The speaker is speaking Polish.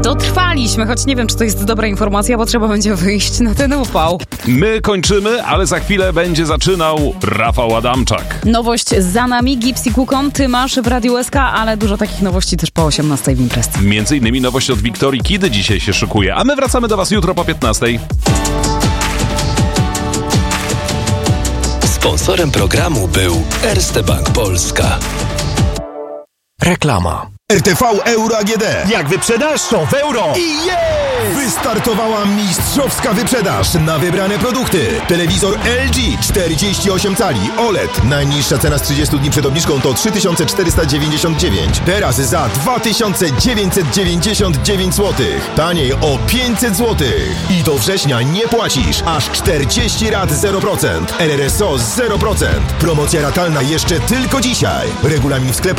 Dotrwaliśmy, choć nie wiem, czy to jest dobra informacja, bo trzeba będzie wyjść na ten upał. My kończymy, ale za chwilę będzie zaczynał Rafał Adamczak. Nowość za nami, Gipsy Kukon, ty masz w Radiu SK, ale dużo takich nowości też po 18 w imprezce. Między innymi nowość od Wiktorii Kidy dzisiaj się szykuje, a my wracamy do was jutro po 15. Sponsorem programu był Erste Bank Polska. Reklama. RTV Euro AGD. Jak wyprzedasz, to w euro. I jest! Wystartowała mistrzowska wyprzedaż na wybrane produkty. Telewizor LG 48 cali OLED. Najniższa cena z 30 dni przed obniżką to 3499. Teraz za 2999 zł. Taniej o 500 zł. I do września nie płacisz. Aż 40 rat 0%. RRSO 0%. Promocja ratalna jeszcze tylko dzisiaj. Regulamin w sklepach.